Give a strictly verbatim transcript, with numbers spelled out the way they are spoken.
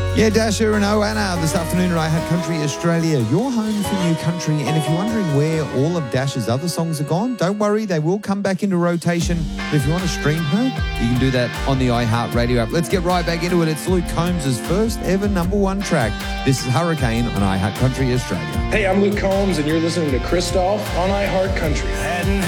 Yeah, Dasher and Oana this afternoon at iHeart Country Australia, your home for new country. And if you're wondering where all of Dash's other songs are gone, don't worry, they will come back into rotation. But if you want to stream her, you can do that on the iHeart Radio app. Let's get right back into it. It's Luke Combs' first ever number one track. This is Hurricane on iHeart Country Australia. Hey, I'm Luke Combs, and you're listening to Christoph on iHeart Country. Hadn't